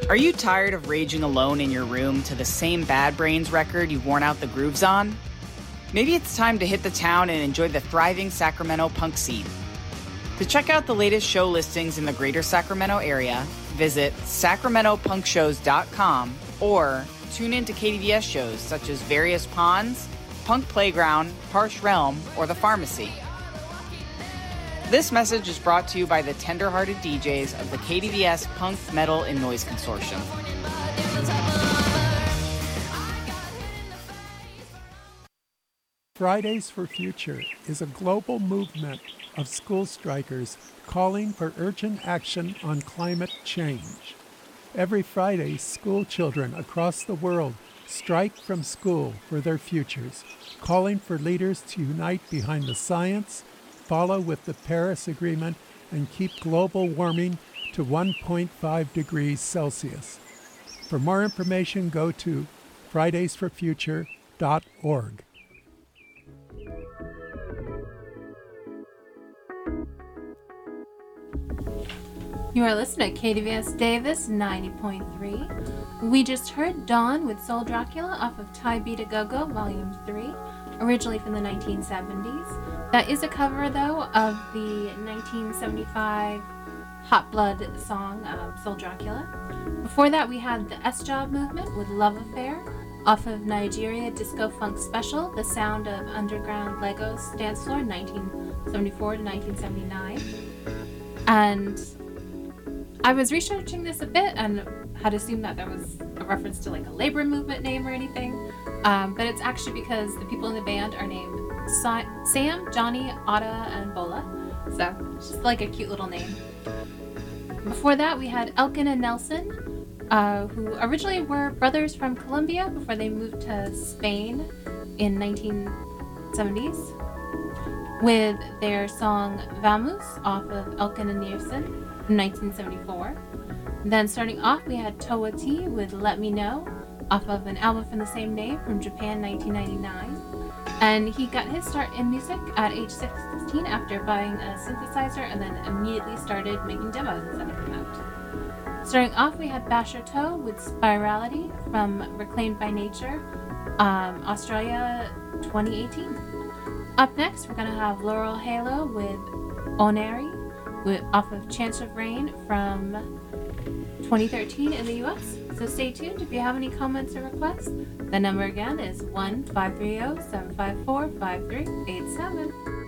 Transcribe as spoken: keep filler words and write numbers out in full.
Are you tired of raging alone in your room to the same Bad Brains record you've worn out the grooves on? Maybe it's time to hit the town and enjoy the thriving Sacramento punk scene. To check out the latest show listings in the greater Sacramento area, visit sacramento punk shows dot com or tune in to K D V S shows such as Various Ponds, Punk Playground, Harsh Realm, or The Pharmacy. This message is brought to you by the tender-hearted D Js of the K D V S Punk, Metal, and Noise Consortium. Fridays for Future is a global movement of school strikers calling for urgent action on climate change. Every Friday, school children across the world strike from school for their futures, calling for leaders to unite behind the science, follow with the Paris Agreement, and keep global warming to one point five degrees Celsius. For more information, go to fridays for future dot org. You are listening to K D V S Davis ninety point three. We just heard Dawn with Soul Dracula off of Ty Beat a Go-Go Volume three, originally from the nineteen seventies. That is a cover, though, of the nineteen seventy-five Hot Blood song, um, Soul Dracula. Before that, we had the S-Job Movement with Love Affair off of Nigeria Disco Funk Special, The Sound of Underground Lagos Dance Floor, nineteen seventy-four to nineteen seventy-nine. And I was researching this a bit and had assumed that there was a reference to like a labor movement name or anything, um, but it's actually because the people in the band are named Sa- Sam, Johnny, Otta, and Bola, so it's just like a cute little name. Before that, we had Elkin and Nelson, uh, who originally were brothers from Colombia before they moved to Spain in nineteen seventies, with their song Vamos off of Elkin and Nelson from nineteen seventy-four. Then starting off, we had Toa T with Let Me Know off of an album from the same name from Japan, nineteen ninety-nine. And he got his start in music at age sixteen after buying a synthesizer and then immediately started making demos and sending them out. Starting off, we had Basher Toe with Spirality from Reclaimed by Nature, um, Australia twenty eighteen. Up next, we're going to have Laurel Halo with Oneri with, off of Chance of Rain from twenty thirteen in the U S. So stay tuned if you have any comments or requests. The number again is one five three zero, seven five four, five three eight seven.